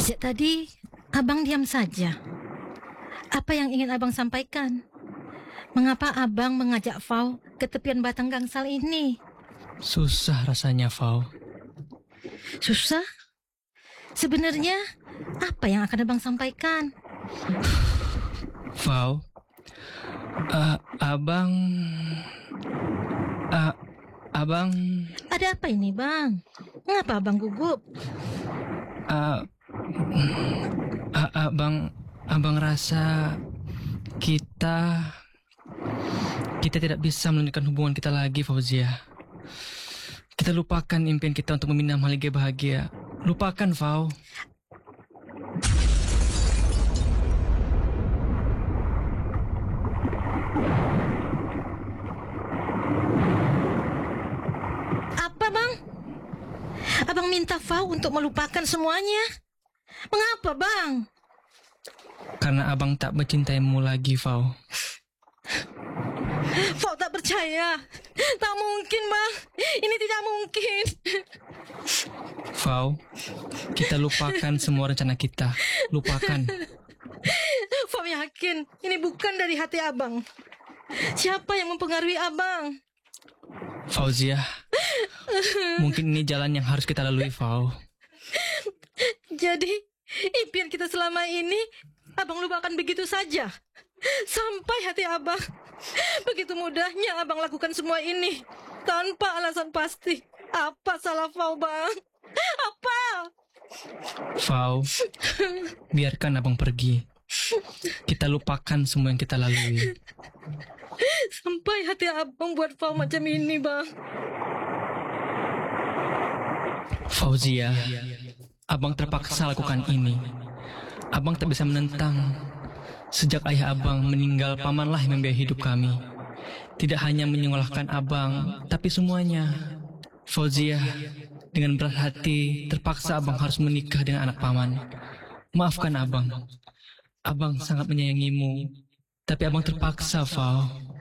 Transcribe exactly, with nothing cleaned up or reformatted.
Sejak tadi, abang diam saja. Apa yang ingin abang sampaikan? Mengapa abang mengajak Fau ke tepian batang gangsal ini? Susah rasanya, Fau. Susah? Sebenarnya, apa yang akan abang sampaikan? Fau, uh, abang... Uh, abang... Ada apa ini, bang? Mengapa abang gugup? Uh, uh, abang... Abang rasa kita... Kita tidak bisa melanjutkan hubungan kita lagi, Fauzia. Kita lupakan impian kita untuk meminang Maligaya bahagia. Lupakan, Fau. Apa, bang? Abang minta Fau untuk melupakan semuanya? Mengapa, bang? Karena abang tak mencintaimu lagi, Fau. Fau tak percaya. Tak mungkin, bang. Ini tidak mungkin. Fau, kita lupakan semua rencana kita. Lupakan. Fau yakin ini bukan dari hati abang. Siapa yang mempengaruhi abang? Fauzia, mungkin ini jalan yang harus kita lalui, Fau. Jadi, impian kita selama ini abang lupakan begitu saja. Sampai hati abang. Begitu mudahnya abang lakukan semua ini tanpa alasan pasti. Apa salah Fau, bang? Apa? Fau, biarkan abang pergi. Kita lupakan semua yang kita lalui. Sampai hati abang buat Fau macam ini, bang. Fauzia, abang terpaksa lakukan ini. Abang tak bisa menentang. Sejak ayah abang meninggal, pamanlah yang membiayai hidup kami. Tidak hanya menyekolahkan abang, tapi semuanya. Fauzia, dengan berat hati, terpaksa abang harus menikah dengan anak paman. Maafkan abang. Abang sangat menyayangimu, tapi abang terpaksa, Fau.